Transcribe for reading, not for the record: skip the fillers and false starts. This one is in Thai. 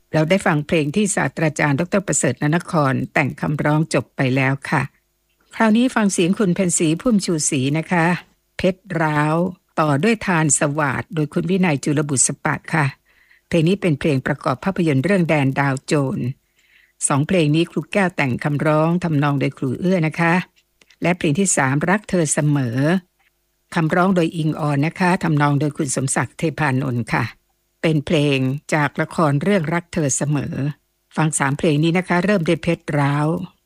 เราได้ฟังเพลงที่ศาสตราจารย์ดรประเสริฐ นนครแต่งคำร้องจบไปแล้วค่ะคราวนี้ฟังเสียงคุณเพ็ญศรีพุ่มชูศรีนะคะเพชรร้าวต่อด้วยทานสวาทโดยคุณวินัยจุลบุษปะค่ะเพลงนี้เป็นเพลงประกอบภาพยนตร์เรื่องแดนดาวโจรสองเพลงนี้ครูแก้วแต่งคำร้องทำนองโดยครูเอื้อนะคะและเพลงที่3รักเธอเสมอคำร้องโดยอิงออนนะคะทำนองโดยคุณสมศักดิ์เทพานนท์ค่ะเป็นเพลงจากละครเรื่องรักเธอเสมอฟัง3เพลงนี้นะคะเริ่มด้วยเพชรร้าว